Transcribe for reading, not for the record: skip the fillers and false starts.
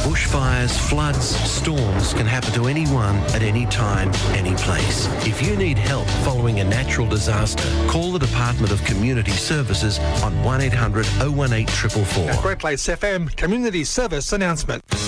Bushfires, floods, storms can happen to anyone at any time, any place. If you need help following a natural disaster, call the Department of Community Services on 1800 018 444. Great Place FM Community Service announcement.